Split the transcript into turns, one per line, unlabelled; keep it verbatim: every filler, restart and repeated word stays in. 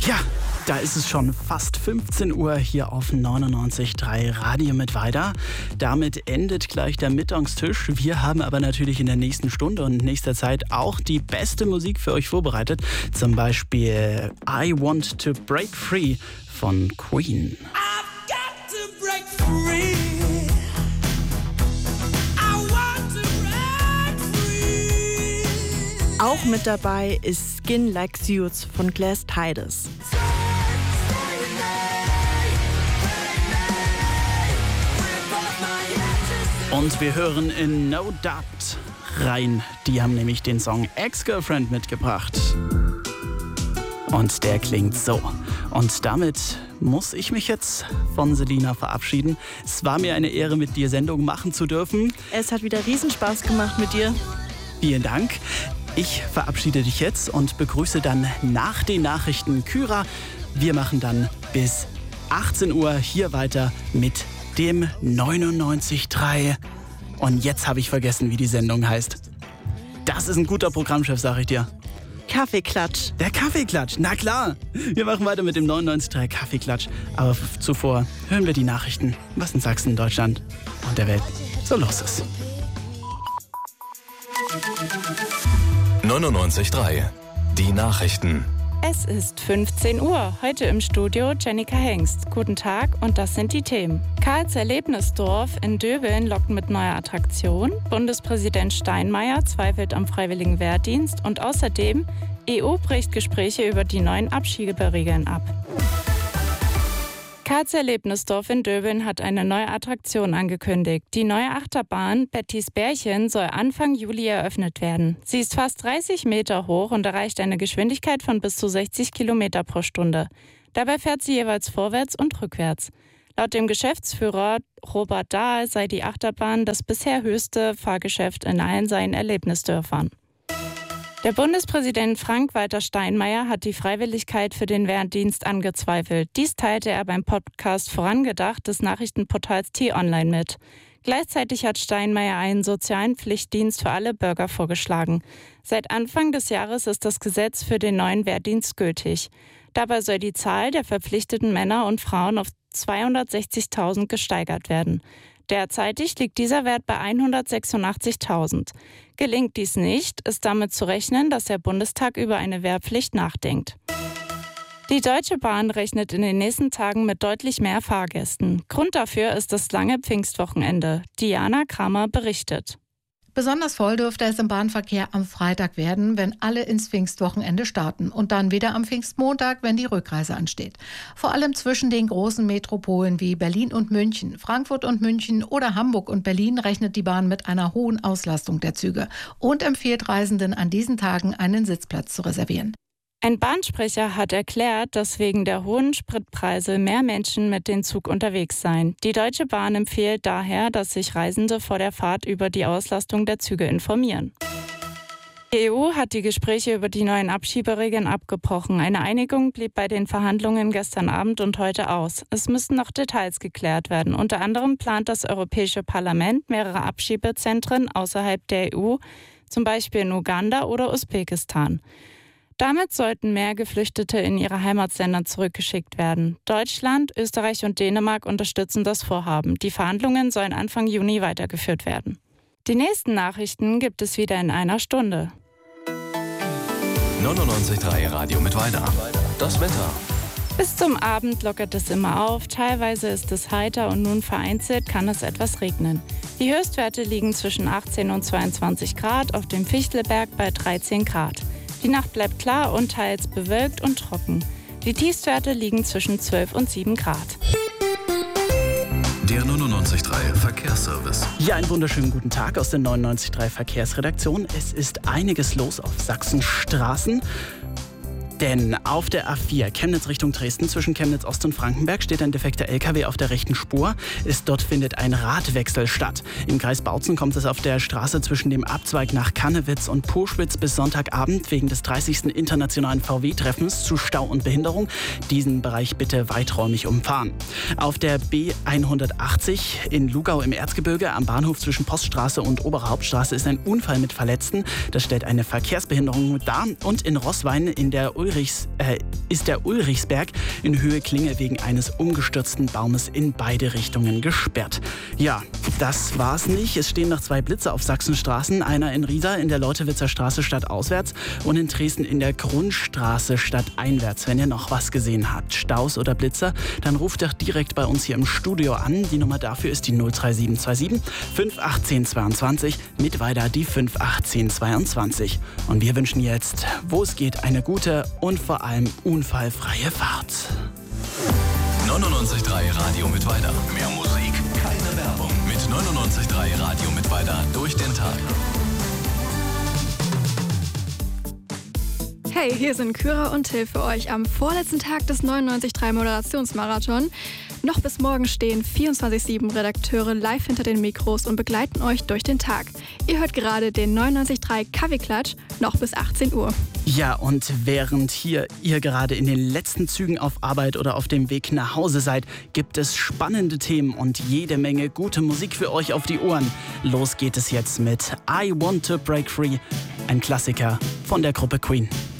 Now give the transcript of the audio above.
Ja, da ist es schon fast fünfzehn Uhr hier auf neunundneunzig Komma drei Radio mit Weida. Damit endet gleich der Mittagstisch. Wir haben aber natürlich in der nächsten Stunde und nächster Zeit auch die beste Musik für euch vorbereitet. Zum Beispiel I Want to Break Free von Queen.
I've got to break free.
Auch mit dabei ist Skin Like Suits von Glass Tides.
Und wir hören in No Doubt rein. Die haben nämlich den Song Ex-Girlfriend mitgebracht. Und der klingt so. Und damit muss ich mich jetzt von Selina verabschieden. Es war mir eine Ehre, mit dir Sendung machen zu dürfen.
Es hat wieder Riesenspaß gemacht mit dir.
Vielen Dank. Ich verabschiede dich jetzt und begrüße dann nach den Nachrichten Kyra. Wir machen dann bis achtzehn Uhr hier weiter mit dem neunundneunzig Komma drei. Und jetzt habe ich vergessen, wie die Sendung heißt. Das ist ein guter Programmchef, sag ich dir.
Kaffeeklatsch.
Der Kaffeeklatsch, na klar. Wir machen weiter mit dem neunundneunzig Komma drei Kaffeeklatsch. Aber f- zuvor hören wir die Nachrichten, was in Sachsen, Deutschland und der Welt so los ist.
neunundneunzig Komma drei. Die Nachrichten.
Es ist fünfzehn Uhr. Heute im Studio Jennika Hengst. Guten Tag und das sind die Themen. Karls Erlebnisdorf in Döbeln lockt mit neuer Attraktion. Bundespräsident Steinmeier zweifelt am freiwilligen Wehrdienst. Und außerdem, E U bricht Gespräche über die neuen Abschieberegeln ab. Karls Erlebnisdorf in Döbeln hat eine neue Attraktion angekündigt. Die neue Achterbahn Bettys Bärchen soll Anfang Juli eröffnet werden. Sie ist fast dreißig Meter hoch und erreicht eine Geschwindigkeit von bis zu sechzig Kilometer pro Stunde. Dabei fährt sie jeweils vorwärts und rückwärts. Laut dem Geschäftsführer Robert Dahl sei die Achterbahn das bisher höchste Fahrgeschäft in allen seinen Erlebnisdörfern. Der Bundespräsident Frank-Walter Steinmeier hat die Freiwilligkeit für den Wehrdienst angezweifelt. Dies teilte er beim Podcast Vorangedacht des Nachrichtenportals T-Online mit. Gleichzeitig hat Steinmeier einen sozialen Pflichtdienst für alle Bürger vorgeschlagen. Seit Anfang des Jahres ist das Gesetz für den neuen Wehrdienst gültig. Dabei soll die Zahl der verpflichteten Männer und Frauen auf zweihundertsechzigtausend gesteigert werden. Derzeitig liegt dieser Wert bei hundertsechsundachtzigtausend. Gelingt dies nicht, ist damit zu rechnen, dass der Bundestag über eine Wehrpflicht nachdenkt. Die Deutsche Bahn rechnet in den nächsten Tagen mit deutlich mehr Fahrgästen. Grund dafür ist das lange Pfingstwochenende. Diana Kramer berichtet.
Besonders voll dürfte es im Bahnverkehr am Freitag werden, wenn alle ins Pfingstwochenende starten und dann wieder am Pfingstmontag, wenn die Rückreise ansteht. Vor allem zwischen den großen Metropolen wie Berlin und München, Frankfurt und München oder Hamburg und Berlin rechnet die Bahn mit einer hohen Auslastung der Züge und empfiehlt Reisenden an diesen Tagen einen Sitzplatz zu reservieren.
Ein Bahnsprecher hat erklärt, dass wegen der hohen Spritpreise mehr Menschen mit dem Zug unterwegs seien. Die Deutsche Bahn empfiehlt daher, dass sich Reisende vor der Fahrt über die Auslastung der Züge informieren. Die E U hat die Gespräche über die neuen Abschieberegeln abgebrochen. Eine Einigung blieb bei den Verhandlungen gestern Abend und heute aus. Es müssen noch Details geklärt werden. Unter anderem plant das Europäische Parlament mehrere Abschiebezentren außerhalb der E U, zum Beispiel in Uganda oder Usbekistan. Damit sollten mehr Geflüchtete in ihre Heimatländer zurückgeschickt werden. Deutschland, Österreich und Dänemark unterstützen das Vorhaben. Die Verhandlungen sollen Anfang Juni weitergeführt werden. Die nächsten Nachrichten gibt es wieder in einer Stunde.
neunundneunzig Komma drei Radio mit Weida. Das Wetter.
Bis zum Abend lockert es immer auf. Teilweise ist es heiter und nun vereinzelt kann es etwas regnen. Die Höchstwerte liegen zwischen achtzehn und zweiundzwanzig Grad, auf dem Fichtelberg bei dreizehn Grad. Die Nacht bleibt klar und teils bewölkt und trocken. Die Tiefstwerte liegen zwischen zwölf und sieben Grad.
Der neunundneunzig Komma drei Verkehrsservice.
Ja, einen wunderschönen guten Tag aus der neunundneunzig Komma drei Verkehrsredaktion. Es ist einiges los auf Sachsens Straßen. Denn auf der A vier Chemnitz Richtung Dresden zwischen Chemnitz Ost und Frankenberg steht ein defekter L K W auf der rechten Spur. Ist, dort findet ein Radwechsel statt. Im Kreis Bautzen kommt es auf der Straße zwischen dem Abzweig nach Kannewitz und Poschwitz bis Sonntagabend wegen des dreißigsten internationalen V W-Treffens zu Stau und Behinderung. Diesen Bereich bitte weiträumig umfahren. Auf der B hundertachtzig in Lugau im Erzgebirge am Bahnhof zwischen Poststraße und Obere Hauptstraße ist ein Unfall mit Verletzten. Das stellt eine Verkehrsbehinderung dar. Und in Roßwein in der Ulrich Ulrichs, äh, ist der Ulrichsberg in Höhe Klinge wegen eines umgestürzten Baumes in beide Richtungen gesperrt. Ja, das war's nicht. Es stehen noch zwei Blitze auf Sachsenstraßen. Einer in Riesa in der Leutewitzer Straße stadtauswärts und in Dresden in der Grundstraße stadteinwärts. Wenn ihr noch was gesehen habt, Staus oder Blitzer, dann ruft doch direkt bei uns hier im Studio an. Die Nummer dafür ist die null drei sieben zwei sieben fünf eins acht zweiundzwanzig, mit weiter die fünf acht zweiundzwanzig. Und wir wünschen jetzt, wo es geht, eine gute und vor allem unfallfreie Fahrt.
neunundneunzig Komma drei Radio Mittweida. Mehr Musik, keine Werbung. Mit neunundneunzig Komma drei Radio Mittweida durch den Tag.
Hey, hier sind Kyra und Till für euch am vorletzten Tag des neunundneunzig Komma drei Moderationsmarathon. Noch bis morgen stehen vierundzwanzig sieben Redakteure live hinter den Mikros und begleiten euch durch den Tag. Ihr hört gerade den neunundneunzig Komma drei Kaffeeklatsch, noch bis achtzehn Uhr.
Ja, und während hier ihr gerade in den letzten Zügen auf Arbeit oder auf dem Weg nach Hause seid, gibt es spannende Themen und jede Menge gute Musik für euch auf die Ohren. Los geht es jetzt mit I Want to Break Free, ein Klassiker von der Gruppe Queen.